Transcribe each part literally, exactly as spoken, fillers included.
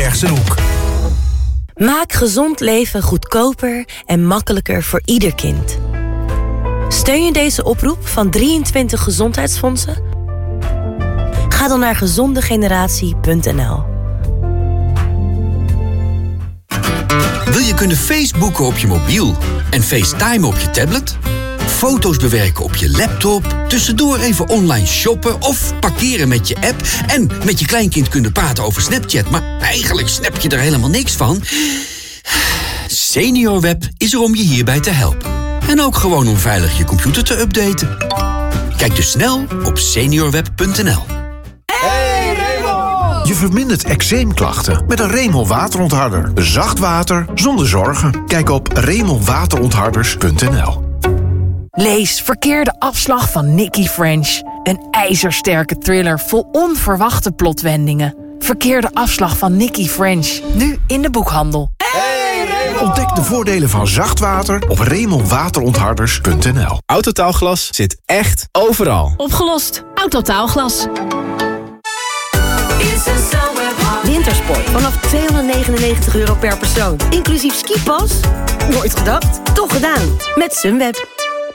Bergse Hoek. Maak gezond leven goedkoper en makkelijker voor ieder kind. Steun je deze oproep van drieëntwintig gezondheidsfondsen? Ga dan naar gezondegeneratie punt n l. Wil je kunnen Facebooken op je mobiel en FaceTime op je tablet? Foto's bewerken op je laptop, tussendoor even online shoppen of parkeren met je app en met je kleinkind kunnen praten over Snapchat, maar eigenlijk snap je er helemaal niks van? SeniorWeb is er om je hierbij te helpen. En ook gewoon om veilig je computer te updaten. Kijk dus snel op seniorweb punt n l. Hey Remol! Je vermindert eczeemklachten met een Remol waterontharder. Zacht water zonder zorgen. Kijk op remol waterontharders punt n l. Lees Verkeerde afslag van Nikki French. Een ijzersterke thriller vol onverwachte plotwendingen. Verkeerde afslag van Nikki French. Nu in de boekhandel. Ontdek de voordelen van zacht water op remol waterontharders punt n l. Autotaalglas zit echt overal. Opgelost. Autotaalglas. Wintersport vanaf tweehonderdnegenennegentig euro per persoon. Inclusief skipas? Nooit gedacht, toch gedaan. Met Sunweb.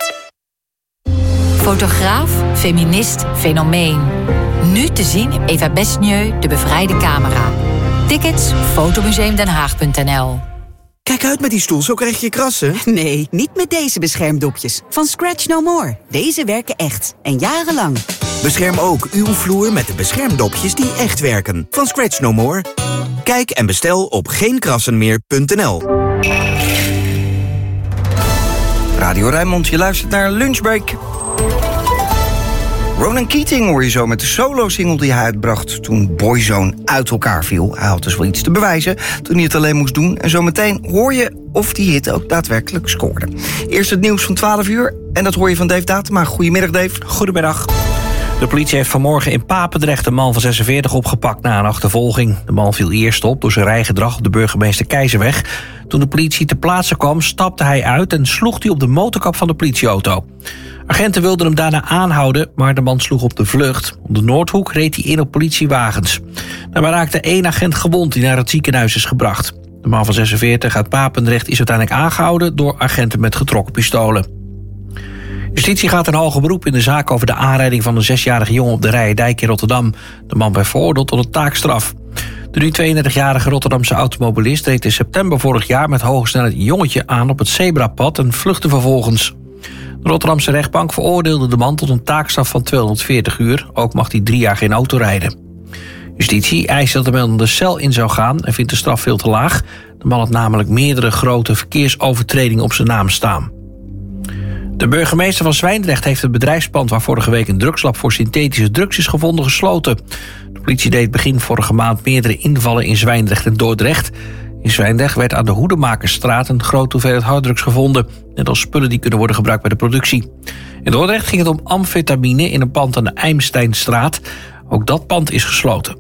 Fotograaf, feminist, fenomeen. Nu te zien in Eva Besnieu, De Bevrijde Camera. Tickets, fotomuseumdenhaag punt n l. Kijk uit met die stoel, zo krijg je krassen. Nee, niet met deze beschermdopjes. Van Scratch No More. Deze werken echt. En jarenlang. Bescherm ook uw vloer met de beschermdopjes die echt werken. Van Scratch No More. Kijk en bestel op geen krassen meer punt n l. Radio Rijnmond, je luistert naar Lunchbreak. Ronan Keating hoor je zo met de solo-single die hij uitbracht toen Boyzone uit elkaar viel. Hij had dus wel iets te bewijzen toen hij het alleen moest doen. En zometeen hoor je of die hit ook daadwerkelijk scoorde. Eerst het nieuws van twaalf uur en dat hoor je van Dave Datema. Goedemiddag Dave. Goedemiddag. De politie heeft vanmorgen in Papendrecht een man van zesenveertig opgepakt na een achtervolging. De man viel eerst op door zijn rijgedrag op de burgemeester Keizerweg. Toen de politie ter plaatse kwam, stapte hij uit en sloeg hij op de motorkap van de politieauto. Agenten wilden hem daarna aanhouden, maar de man sloeg op de vlucht. Op de Noordhoek reed hij in op politiewagens. Daarbij raakte één agent gewond die naar het ziekenhuis is gebracht. De man van zesenveertig uit Papendrecht is uiteindelijk aangehouden door agenten met getrokken pistolen. Justitie gaat een hoger beroep in de zaak over de aanrijding van een zesjarige jongen op de Rijendijk in Rotterdam. De man werd veroordeeld tot een taakstraf. De nu tweeëndertigjarige Rotterdamse automobilist reed in september vorig jaar met hoge snelheid een jongetje aan op het zebrapad en vluchtte vervolgens. De Rotterdamse rechtbank veroordeelde de man tot een taakstraf van tweehonderdveertig uur. Ook mag hij drie jaar geen auto rijden. Justitie eist dat de man de cel in zou gaan en vindt de straf veel te laag. De man had namelijk meerdere grote verkeersovertredingen op zijn naam staan. De burgemeester van Zwijndrecht heeft het bedrijfspand waar vorige week een drugslab voor synthetische drugs is gevonden gesloten. De politie deed begin vorige maand meerdere invallen in Zwijndrecht en Dordrecht. In Zwijndrecht werd aan de Hoedemakersstraat een grote hoeveelheid harddrugs gevonden, net als spullen die kunnen worden gebruikt bij de productie. In Dordrecht ging het om amfetamine in een pand aan de Eimsteinstraat. Ook dat pand is gesloten.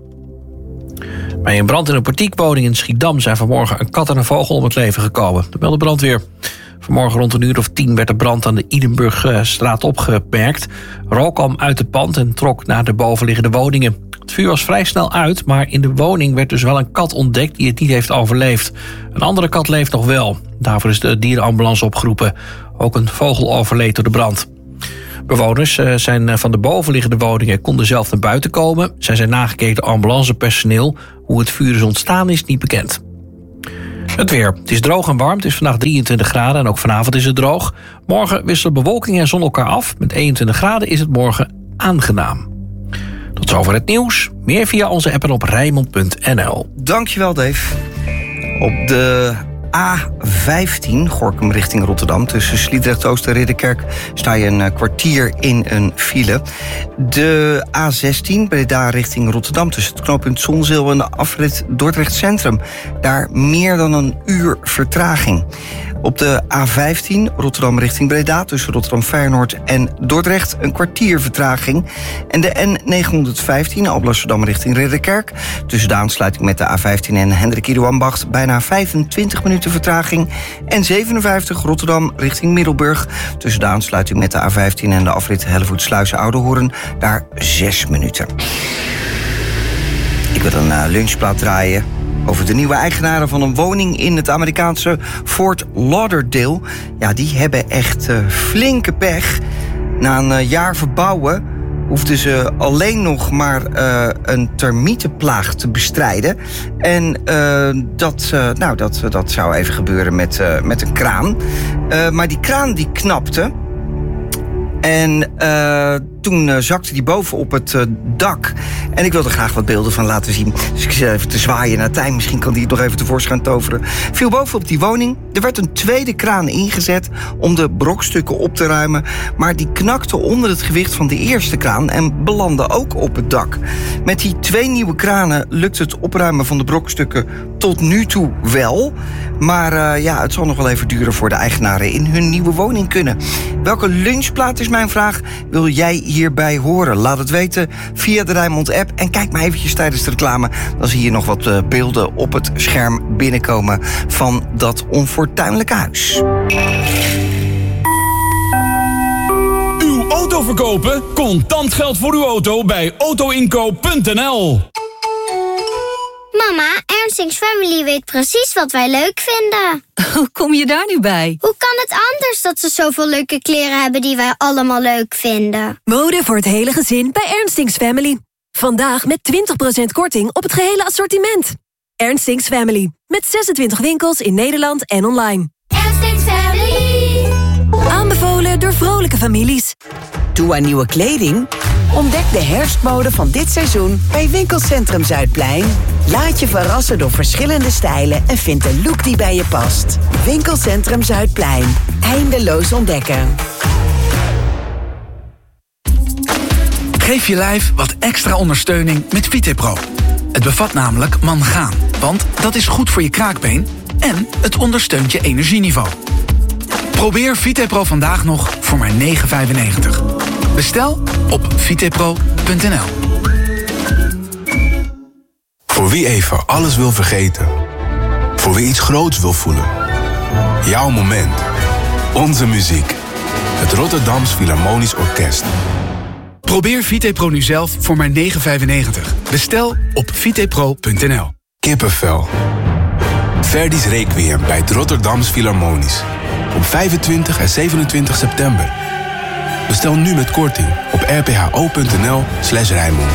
Bij een brand in een portiekwoning in Schiedam zijn vanmorgen een kat en een vogel om het leven gekomen. Dat meldde brandweer. Vanmorgen rond een uur of tien werd de brand aan de Idenburgstraat opgemerkt. Rook kwam uit het pand en trok naar de bovenliggende woningen. Het vuur was vrij snel uit, maar in de woning werd dus wel een kat ontdekt die het niet heeft overleefd. Een andere kat leeft nog wel. Daarvoor is de dierenambulance opgeroepen. Ook een vogel overleed door de brand. Bewoners zijn van de bovenliggende woningen konden zelf naar buiten komen. Zij zijn nagekeken door ambulancepersoneel. Hoe het vuur is ontstaan is niet bekend. Het weer. Het is droog en warm. Het is vandaag drieëntwintig graden en ook vanavond is het droog. Morgen wisselen bewolking en zon elkaar af. Met eenentwintig graden is het morgen aangenaam. Tot zover het nieuws. Meer via onze app en op rijnmond punt n l. Dankjewel Dave. Op de A vijftien, Gorinchem richting Rotterdam, tussen Sliedrecht-Oost en Ridderkerk sta je een kwartier in een file. De A zestien, Breda richting Rotterdam, tussen het knooppunt Zonzeel en de afrit Dordrecht Centrum. Daar meer dan een uur vertraging. Op de A vijftien, Rotterdam richting Breda, tussen Rotterdam-Feyenoord en Dordrecht, een kwartier vertraging. En de N negenhonderdvijftien, Alblasserdam richting Ridderkerk, tussen de aansluiting met de A vijftien en Hendrik Ido Ambacht, bijna vijfentwintig minuten vertraging. En zevenenvijftig, Rotterdam richting Middelburg, tussen de aansluiting met de A vijftien en de afrit Hellevoetsluis-Oudehoorn, daar zes minuten. Ik wil een uh, lunchplaat draaien. Over de nieuwe eigenaren van een woning in het Amerikaanse Fort Lauderdale. Ja, die hebben echt uh, flinke pech. Na een uh, jaar verbouwen hoefden ze alleen nog maar uh, een termietenplaag te bestrijden. En uh, dat, uh, nou, dat, dat zou even gebeuren met, uh, met een kraan. Uh, maar die kraan die knapte. En uh, toen uh, zakte die boven op het uh, dak. En ik wilde graag wat beelden van laten zien. Dus ik zit even te zwaaien naar Tijn. Misschien kan die het nog even tevoorschijn toveren. Viel boven op die woning. Er werd een tweede kraan ingezet om de brokstukken op te ruimen. Maar die knakte onder het gewicht van de eerste kraan en belandde ook op het dak. Met die twee nieuwe kranen lukt het opruimen van de brokstukken tot nu toe wel. Maar uh, ja, het zal nog wel even duren voor de eigenaren in hun nieuwe woning kunnen. Welke lunchplaat is mijn vraag? Wil jij hierbij horen? Laat het weten via de Rijnmond-app. En kijk maar eventjes tijdens de reclame. Dan zie je nog wat uh, beelden op het scherm binnenkomen van dat onfortuinlijke huis. Uw auto verkopen? Contant geld voor uw auto bij autoinkoop punt n l. Mama, Ernstings Family weet precies wat wij leuk vinden. Hoe kom je daar nu bij? Hoe kan het anders dat ze zoveel leuke kleren hebben die wij allemaal leuk vinden? Mode voor het hele gezin bij Ernstings Family. Vandaag met twintig procent korting op het gehele assortiment. Ernstings Family. Met zesentwintig winkels in Nederland en online. Ernstings Family. Aanbevolen door vrolijke families. Toe aan nieuwe kleding? Ontdek de herfstmode van dit seizoen bij Winkelcentrum Zuidplein. Laat je verrassen door verschillende stijlen en vind de look die bij je past. Winkelcentrum Zuidplein. Eindeloos ontdekken. Geef je lijf wat extra ondersteuning met Vitepro. Het bevat namelijk mangaan, want dat is goed voor je kraakbeen en het ondersteunt je energieniveau. Probeer Vitepro vandaag nog voor maar negen vijfennegentig. Bestel op vitepro punt n l. Voor wie even alles wil vergeten. Voor wie iets groots wil voelen. Jouw moment. Onze muziek. Het Rotterdams Philharmonisch Orkest. Probeer Vitepro nu zelf voor maar negen vijfennegentig. Bestel op vitepro punt n l. Kippenvel. Verdi's Requiem bij het Rotterdams Philharmonisch. Op vijfentwintig en zevenentwintig september. Bestel nu met korting op r p h o punt n l slash Rijnmond.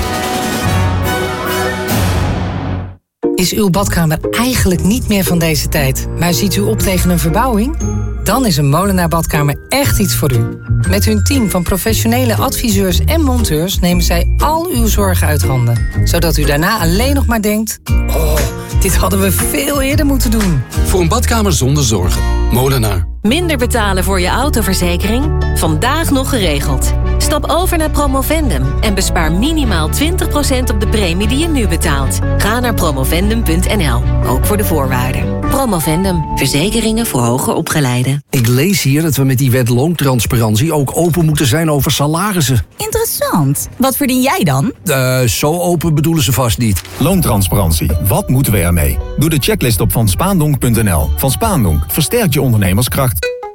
Is uw badkamer eigenlijk niet meer van deze tijd, maar ziet u op tegen een verbouwing? Dan is een Molenaar badkamer echt iets voor u. Met hun team van professionele adviseurs en monteurs nemen zij al uw zorgen uit handen. Zodat u daarna alleen nog maar denkt, oh, dit hadden we veel eerder moeten doen. Voor een badkamer zonder zorgen. Molenaar. Minder betalen voor je autoverzekering? Vandaag nog geregeld. Stap over naar Promovendum en bespaar minimaal twintig procent op de premie die je nu betaalt. Ga naar promovendum punt n l, ook voor de voorwaarden. Promovendum, verzekeringen voor hoger opgeleiden. Ik lees hier dat we met die wet loontransparantie ook open moeten zijn over salarissen. Interessant. Wat verdien jij dan? Uh, zo open bedoelen ze vast niet. Loontransparantie. Wat moeten we ermee? Doe de checklist op van spaandonk punt n l. Van Spaandonk versterkt je ondernemerskracht.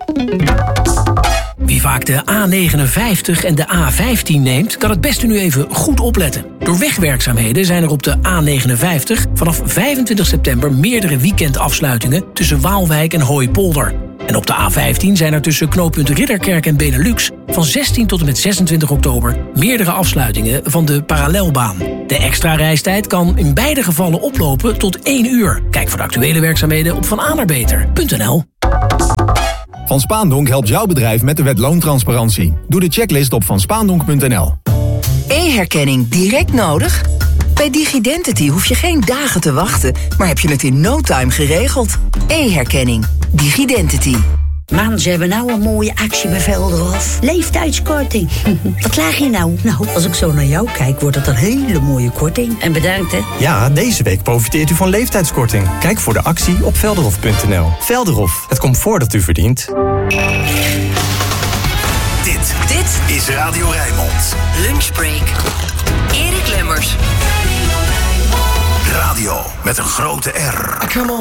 Wie vaak de A negenenvijftig en de A vijftien neemt, kan het beste nu even goed opletten. Door wegwerkzaamheden zijn er op de A negenenvijftig vanaf vijfentwintig september meerdere weekendafsluitingen tussen Waalwijk en Hooipolder. En op de A vijftien zijn er tussen knooppunt Ridderkerk en Benelux van zestien tot en met zesentwintig oktober meerdere afsluitingen van de parallelbaan. De extra reistijd kan in beide gevallen oplopen tot één uur. Kijk voor de actuele werkzaamheden op van a naar beter punt n l. Van Spaandonk helpt jouw bedrijf met de wet loontransparantie. Doe de checklist op van spaandonk punt n l. E-herkenning direct nodig? Bij DigiDentity hoef je geen dagen te wachten, maar heb je het in no time geregeld. E-herkenning. DigiDentity. Man, ze hebben nou een mooie actie bij Velderhof. Leeftijdskorting. Wat klaag je nou? Nou, als ik zo naar jou kijk, wordt het een hele mooie korting. En bedankt, hè. Ja, deze week profiteert u van leeftijdskorting. Kijk voor de actie op velderhof punt n l. Velderhof, het comfort dat u verdient. Dit, dit is Radio Rijnmond. Lunchbreak. Erik Lemmers. Radio met een grote R.